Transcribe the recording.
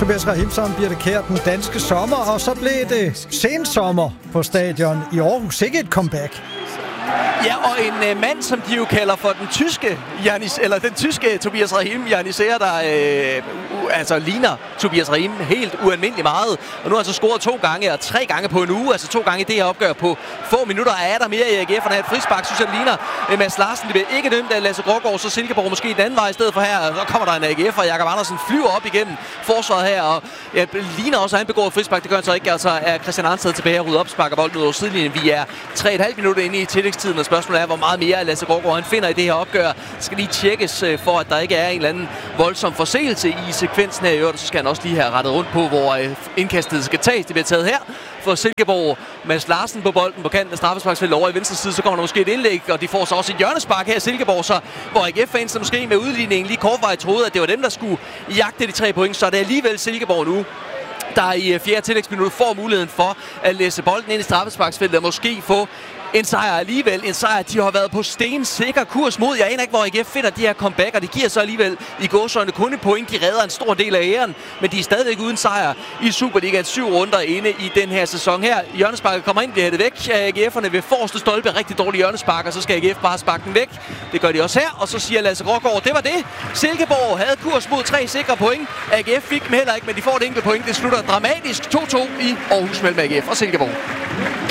Tobias Rahimson, Birthe Kjær, den danske sommer, og så blev det sensommer på stadion i Aarhus. Ikke et comeback. Ja, og en mand, som de jo kalder for den tyske Tobias Rahim, Janissere, der ligner Tobias Rahim helt ualmindeligt meget. Og nu har han så scoret 2 gange og 3 gange på en uge, altså 2 gange i det her opgør på få minutter. Er der mere i AGF, og et frispark, synes jeg, ligner Mads Larsen. Det bliver ikke dømt af Lasse Grågaard, så Silkeborg måske den anden vej i stedet for her. Så kommer der en AGF, og Jakob Andersen flyver op igennem forsvaret her, og ligner også, at han begår et frispark. Det gør han så ikke. Altså er Christian Arnsted tilbage og rydder op, sparker bolden ud over sidelinjen. Vi er 3,5 minutter inde i tillægstiden, og spørgsmålet er, hvor meget mere Lasse Grågaard han finder i det her opgør. Det skal lige tjekkes for, at der ikke er en eller anden voldsom forseelse i sekvensen her i øvrigt. Så skal han også lige have rettet rundt på, hvor indkastet skal tages. Det bliver taget her for Silkeborg. Mads Larsen på bolden på kanten af straffesparksfeltet over i venstre side. Så kommer der måske et indlæg, og de får så også et hjørnespark her i Silkeborg, så hvor AGF-fans måske med udligningen lige kortvejt troede, at det var dem, der skulle jagte de 3 point. Så er det alligevel Silkeborg nu, der i 4. tillægsminut får muligheden for at læse bolden ind i straffesparksfeltet og måske få en sejr alligevel. En sejr, de har været på stensikker kurs mod. Jeg aner ikke, hvor AGF finder de her comeback, og det giver så alligevel i gåseøjne kun et point. De redder en stor del af æren, men de er stadigvæk uden sejr i Superligaen 7 runder inde i den her sæson her. Hjørnesparket kommer ind, bliver hættet væk af AGF'erne ved forreste stolpe. Rigtig dårlig hjørnespark, og så skal AGF bare sparke den væk. Det gør de også her, og så siger Lasse Grågaard, det var det. Silkeborg havde kurs mod 3 sikre point. AGF fik dem heller ikke, men de får et enkelt point. Det slutter dramatisk 2-2 i Aarhus mellem AGF og Silkeborg.